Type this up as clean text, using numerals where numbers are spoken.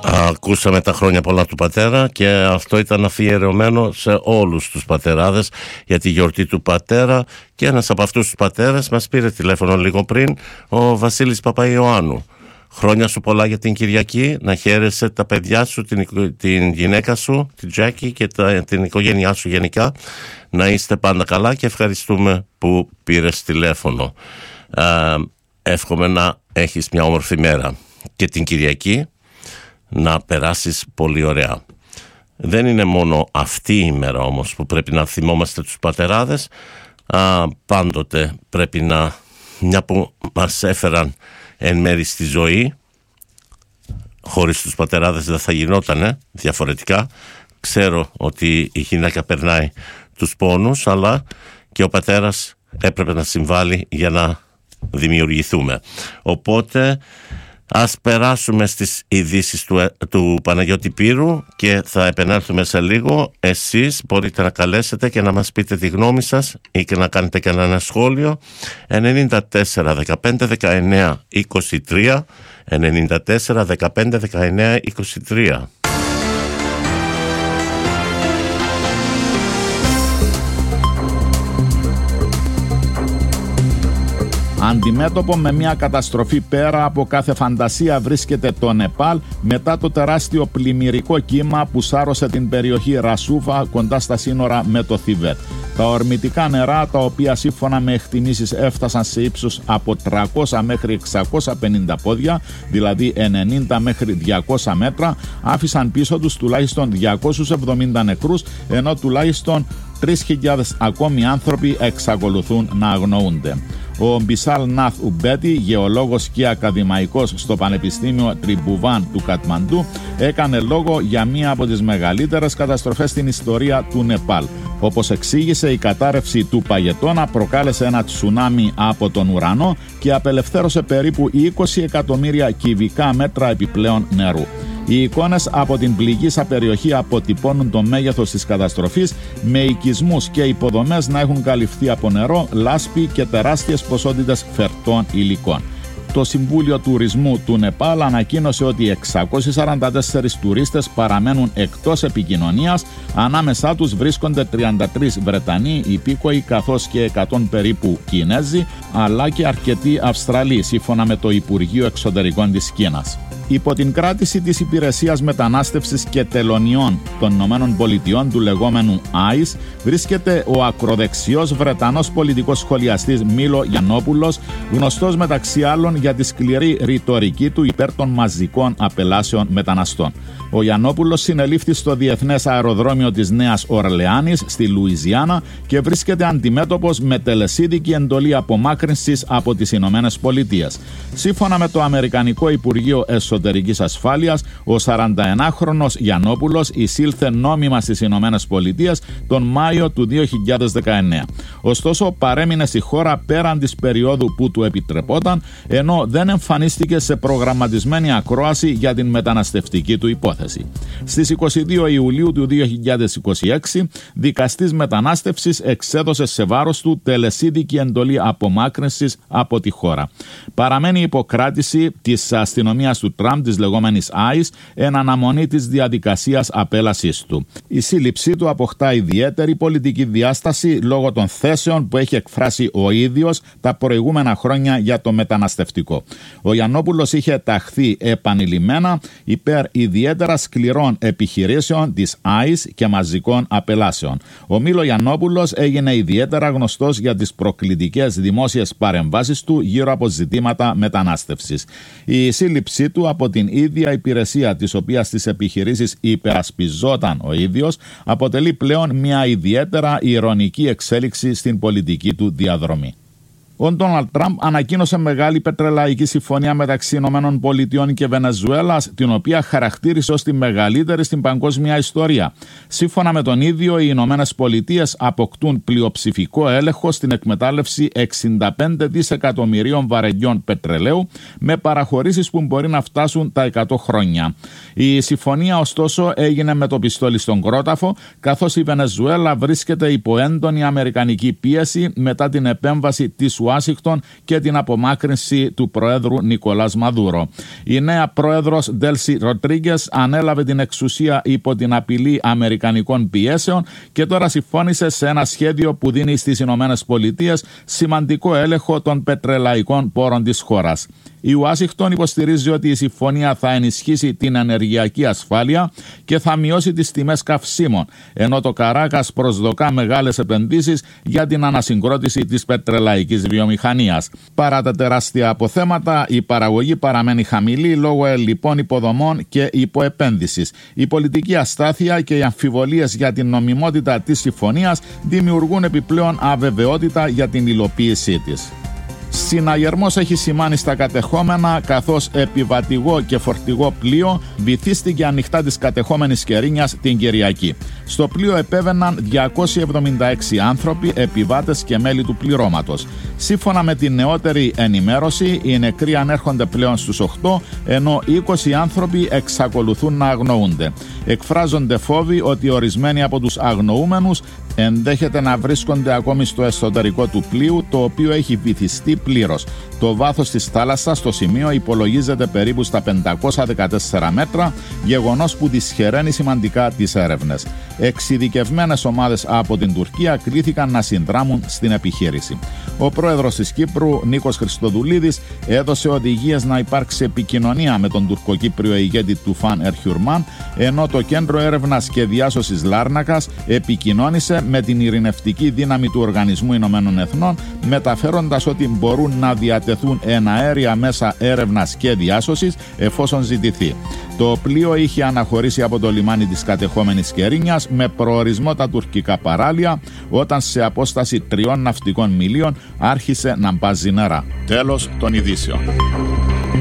Ακούσαμε τα χρόνια πολλά του πατέρα και αυτό ήταν αφιερωμένο σε όλους τους πατεράδες για τη γιορτή του πατέρα, και ένας από αυτούς τους πατέρες μας πήρε τηλέφωνο λίγο πριν, ο Βασίλης Παπαϊωάννου. Χρόνια σου πολλά για την Κυριακή, να χαίρεσαι τα παιδιά σου, την γυναίκα σου, την Τζάκη, και την οικογένειά σου γενικά, να είστε πάντα καλά και ευχαριστούμε που πήρες τηλέφωνο. Εύχομαι να έχεις μια όμορφη μέρα και την Κυριακή να περάσεις πολύ ωραία. Δεν είναι μόνο αυτή η μέρα όμως που πρέπει να θυμόμαστε τους πατεράδες. Πάντοτε πρέπει να, μια που μας έφεραν εν μέρει στη ζωή, χωρίς τους πατεράδες δεν θα γινότανε διαφορετικά. Ξέρω ότι η γυναίκα περνάει τους πόνους, αλλά και ο πατέρας έπρεπε να συμβάλλει για να δημιουργηθούμε. Οπότε ας περάσουμε στις ειδήσεις του Παναγιώτη Πύρου και θα επανέλθουμε σε λίγο. Εσείς μπορείτε να καλέσετε και να μας πείτε τη γνώμη σας ή και να κάνετε και ένα σχόλιο. 94 15 19 23 94 15 19 23. Αντιμέτωπο με μια καταστροφή πέρα από κάθε φαντασία βρίσκεται το Νεπάλ μετά το τεράστιο πλημμυρικό κύμα που σάρωσε την περιοχή Ρασούφα κοντά στα σύνορα με το Θιβέτ. Τα ορμητικά νερά, τα οποία σύμφωνα με εκτιμήσεις έφτασαν σε ύψος από 300 μέχρι 650 πόδια, δηλαδή 90 μέχρι 200 μέτρα, άφησαν πίσω τους τουλάχιστον 270 νεκρούς, ενώ τουλάχιστον 3.000 ακόμη άνθρωποι εξακολουθούν να αγνοούνται. Ο Μπισάλ Ναθ Ουμπέτη, γεωλόγος και ακαδημαϊκός στο Πανεπιστήμιο Τριμπουβάν του Κατμαντού, έκανε λόγο για μία από τις μεγαλύτερες καταστροφές στην ιστορία του Νεπάλ. Όπως εξήγησε, η κατάρρευση του παγετώνα προκάλεσε ένα τσουνάμι από τον ουρανό και απελευθέρωσε περίπου 20 εκατομμύρια κυβικά μέτρα επιπλέον νερού. Οι εικόνες από την πληγήσα περιοχή αποτυπώνουν το μέγεθος της καταστροφής, με οικισμούς και υποδομές να έχουν καλυφθεί από νερό, λάσπη και τεράστιες ποσότητες φερτών υλικών. Το Συμβούλιο Τουρισμού του Νεπάλ ανακοίνωσε ότι 644 τουρίστες παραμένουν εκτός επικοινωνίας, ανάμεσά τους βρίσκονται 33 Βρετανοί υπήκοοι καθώς και 100 περίπου Κινέζοι, αλλά και αρκετοί Αυστραλοί, σύμφωνα με το Υπουργείο Εξωτερικών της Κίνας. Υπό την κράτηση της Υπηρεσίας Μετανάστευσης και Τελωνιών των ΗΠΑ, του λεγόμενου ICE, βρίσκεται ο ακροδεξιός Βρετανός πολιτικός σχολιαστής Μίλο Γιαννόπουλος, γνωστός μεταξύ άλλων για τη σκληρή ρητορική του υπέρ των μαζικών απελάσεων μεταναστών. Ο Γιαννόπουλος συνελήφθη στο Διεθνές Αεροδρόμιο της Νέας Ορλεάνης στη Λουιζιάννα και βρίσκεται αντιμέτωπος με τελεσίδικη εντολή απομάκρυνσης από τις Ηνωμένες Πολιτείες. Σύμφωνα με το Αμερικανικό Υπουργείο Εσωτερικής Ασφάλειας, ο 41χρονος Γιαννόπουλος εισήλθε νόμιμα στις Ηνωμένες Πολιτείες τον Μάιο του 2019. Ωστόσο, παρέμεινε στη χώρα πέραν της περίοδου που του επιτρεπόταν, ενώ δεν εμφανίστηκε σε προγραμματισμένη ακρόαση για την μεταναστευτική του υπόθεση. Στις 22 Ιουλίου του 2026, δικαστής μετανάστευσης εξέδωσε σε βάρος του τελεσίδικη εντολή απομάκρυνσης από τη χώρα. Παραμένει υποκράτηση της αστυνομίας του Τραμπ, της λεγόμενης ICE, εν αναμονή της διαδικασίας απέλασης του. Η σύλληψή του αποκτά ιδιαίτερη πολιτική διάσταση λόγω των θέσεων που έχει εκφράσει ο ίδιος τα προηγούμενα χρόνια για το μεταναστευτικό. Ο Γιαννόπουλος είχε ταχθεί επανειλημμένα υπέρ ιδιαίτερα σκληρών επιχειρήσεων της ICE και μαζικών απελάσεων. Ο Μίλο Γιαννόπουλος έγινε ιδιαίτερα γνωστός για τις προκλητικές δημόσιες παρεμβάσεις του γύρω από ζητήματα μετανάστευσης. Η σύλληψή του από την ίδια υπηρεσία, της οποίας τις επιχειρήσεις υπερασπιζόταν ο ίδιος, αποτελεί πλέον μια ιδιαίτερα ειρωνική εξέλιξη στην πολιτική του διαδρομή. Ο Ντόναλντ Τραμπ ανακοίνωσε μεγάλη πετρελαϊκή συμφωνία μεταξύ ΗΠΑ και Βενεζουέλας, την οποία χαρακτήρισε ως τη μεγαλύτερη στην παγκόσμια ιστορία. Σύμφωνα με τον ίδιο, οι ΗΠΑ αποκτούν πλειοψηφικό έλεγχο στην εκμετάλλευση 65 δισεκατομμυρίων βαρελιών πετρελαίου, με παραχωρήσεις που μπορεί να φτάσουν τα 100 χρόνια. Η συμφωνία, ωστόσο, έγινε με το πιστόλι στον κρόταφο, καθώς η Βενεζουέλα βρίσκεται υπό έντονη αμερικανική πίεση μετά την επέμβαση της Ουάσιγκτον και την απομάκρυνση του Προέδρου Νικολάς Μαδούρο. Η νέα πρόεδρος Ντέλσι Ροντρίγκες ανέλαβε την εξουσία υπό την απειλή αμερικανικών πιέσεων και τώρα συμφώνησε σε ένα σχέδιο που δίνει στις Ηνωμένες Πολιτείες σημαντικό έλεγχο των πετρελαϊκών πόρων της χώρας. Η Ουάσιγκτον υποστηρίζει ότι η συμφωνία θα ενισχύσει την ενεργειακή ασφάλεια και θα μειώσει τις τιμές καυσίμων, ενώ το Καράκας προσδοκά μεγάλες επενδύσεις για την ανασυγκρότηση της πετρελαϊκής βιομηχανίας. Παρά τα τεράστια αποθέματα, η παραγωγή παραμένει χαμηλή λόγω ελλειπών υποδομών και υποεπένδυσης. Η πολιτική αστάθεια και οι αμφιβολίες για την νομιμότητα της συμφωνίας δημιουργούν επιπλέον αβεβαιότητα για την υλοποίησή της. Συναγερμός έχει σημάνει στα κατεχόμενα, καθώς επιβατηγό και φορτηγό πλοίο βυθίστηκε ανοιχτά της κατεχόμενης Κερίνιας την Κυριακή. Στο πλοίο επέβαιναν 276 άνθρωποι, επιβάτες και μέλη του πληρώματος. Σύμφωνα με την νεότερη ενημέρωση, οι νεκροί ανέρχονται πλέον στους 8, ενώ 20 άνθρωποι εξακολουθούν να αγνοούνται. Εκφράζονται φόβοι ότι ορισμένοι από τους αγνοούμενους ενδέχεται να βρίσκονται ακόμη στο εσωτερικό του πλοίου, το οποίο έχει βυθιστεί πλήρως. Το βάθος της θάλασσας στο σημείο υπολογίζεται περίπου στα 514 μέτρα, γεγονός που δυσχεραίνει σημαντικά τις έρευνες. Εξειδικευμένες ομάδες από την Τουρκία κλήθηκαν να συνδράμουν στην επιχείρηση. Ο πρόεδρος της Κύπρου, Νίκος Χριστοδουλίδης, έδωσε οδηγίες να υπάρξει επικοινωνία με τον τουρκοκύπριο ηγέτη Τουφάν Ερχιουρμάν, ενώ το Κέντρο Έρευνας και Διάσωσης Λάρνακας επικοινώνησε με την ειρηνευτική δύναμη του Οργανισμού Ηνωμένων Εθνών, μεταφέροντας ότι μπορούν να διατεθούν εναέρια μέσα έρευνας και διάσωσης εφόσον ζητηθεί. Το πλοίο είχε αναχωρήσει από το λιμάνι της κατεχόμενης Κερίνιας με προορισμό τα τουρκικά παράλια, όταν σε απόσταση 3 ναυτικών μιλίων άρχισε να μπάζει νερά. Τέλος των ειδήσεων.